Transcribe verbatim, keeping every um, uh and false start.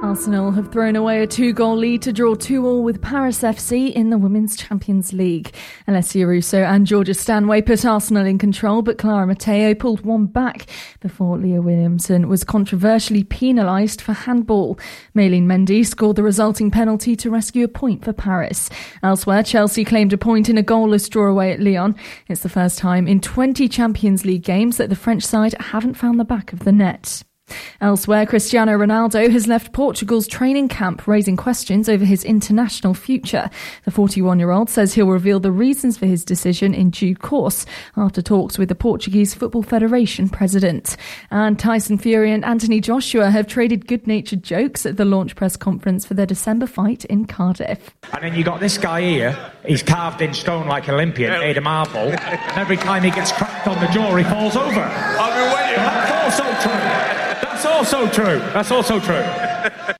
Arsenal have thrown away a two-goal lead to draw two all with Paris F C in the Women's Champions League. Alessia Russo and Georgia Stanway put Arsenal in control, but Clara Matteo pulled one back before Leah Williamson was controversially penalised for handball. Maylene Mendy scored the resulting penalty to rescue a point for Paris. Elsewhere, Chelsea claimed a point in a goalless draw away at Lyon. It's the first time in twenty Champions League games that the French side haven't found the back of the net. Elsewhere, Cristiano Ronaldo has left Portugal's training camp, raising questions over his international future. The forty-one-year-old says he'll reveal the reasons for his decision in due course after talks with the Portuguese Football Federation president. And Tyson Fury and Anthony Joshua have traded good-natured jokes at the launch press conference for their December fight in Cardiff. And then you got this guy here, he's carved in stone like Olympian, made of marble, and every time he gets cracked on the jaw, he falls over. I've been waiting. That's also true. That's also true. That's also true.